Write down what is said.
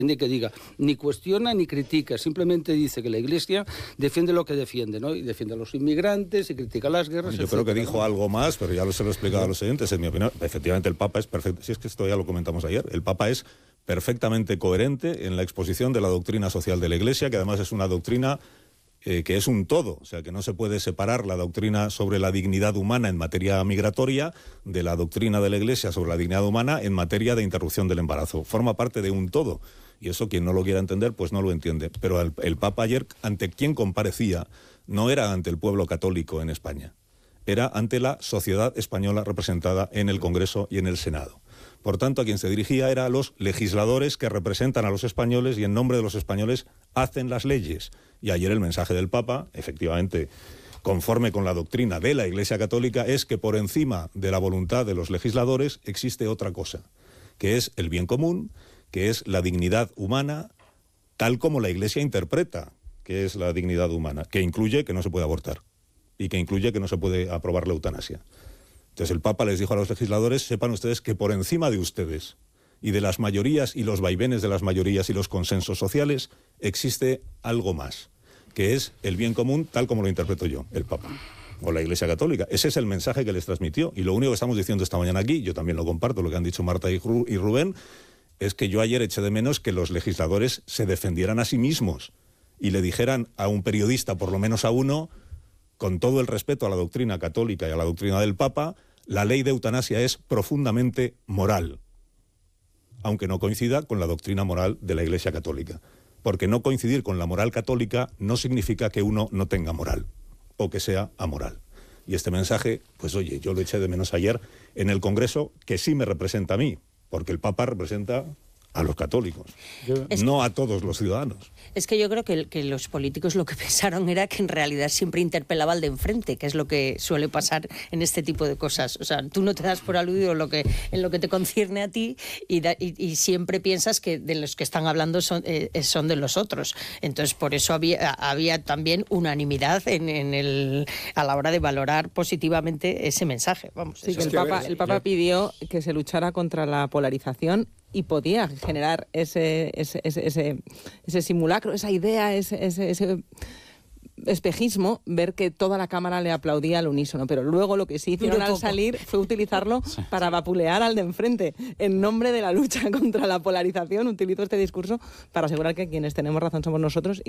que diga, ni cuestiona ni critica, simplemente dice que la Iglesia defiende lo que defiende, ¿no? Y defiende a los inmigrantes y critica las guerras. Yo creo que dijo algo más, pero ya se lo he explicado a los oyentes, en mi opinión. Efectivamente, el Papa es perfecto. Si es que esto ya lo comentamos ayer, el Papa es perfectamente coherente en la exposición de la doctrina social de la Iglesia, que además es una doctrina que es un todo, o sea, que no se puede separar la doctrina sobre la dignidad humana en materia migratoria de la doctrina de la Iglesia sobre la dignidad humana en materia de interrupción del embarazo. Forma parte de un todo, y eso quien no lo quiera entender, pues no lo entiende. Pero el Papa ayer, ante quien comparecía, no era ante el pueblo católico en España, era ante la sociedad española representada en el Congreso y en el Senado. Por tanto, a quien se dirigía era a los legisladores que representan a los españoles y en nombre de los españoles hacen las leyes. Y ayer el mensaje del Papa, efectivamente, conforme con la doctrina de la Iglesia Católica, es que por encima de la voluntad de los legisladores existe otra cosa, que es el bien común, que es la dignidad humana, tal como la Iglesia interpreta que es la dignidad humana, que incluye que no se puede abortar y que incluye que no se puede aprobar la eutanasia. Entonces el Papa les dijo a los legisladores, sepan ustedes que por encima de ustedes y de las mayorías y los vaivenes de las mayorías y los consensos sociales existe algo más, que es el bien común tal como lo interpreto yo, el Papa, o la Iglesia Católica. Ese es el mensaje que les transmitió. Y lo único que estamos diciendo esta mañana aquí, yo también lo comparto, lo que han dicho Marta y Rubén, es que yo ayer eché de menos que los legisladores se defendieran a sí mismos y le dijeran a un periodista, por lo menos a uno, con todo el respeto a la doctrina católica y a la doctrina del Papa, la ley de eutanasia es profundamente moral, aunque no coincida con la doctrina moral de la Iglesia Católica. Porque no coincidir con la moral católica no significa que uno no tenga moral o que sea amoral. Y este mensaje, pues oye, yo lo eché de menos ayer en el Congreso, que sí me representa a mí, porque el Papa representa a los católicos, no a todos los ciudadanos. Es que yo creo que los políticos lo que pensaron era que en realidad siempre interpelaba al de enfrente, que es lo que suele pasar en este tipo de cosas. O sea, tú no te das por aludido en lo que te concierne a ti y siempre piensas que de los que están hablando son de los otros. Entonces, por eso había también unanimidad a la hora de valorar positivamente ese mensaje. Vamos, sí, que el Papa pidió que se luchara contra la polarización y podía generar ese simulacro, esa idea, ese espejismo, ver que toda la Cámara le aplaudía al unísono, pero luego lo que sí hicieron al salir fue utilizarlo para vapulear al de enfrente. En nombre de la lucha contra la polarización, utilizo este discurso para asegurar que quienes tenemos razón somos nosotros y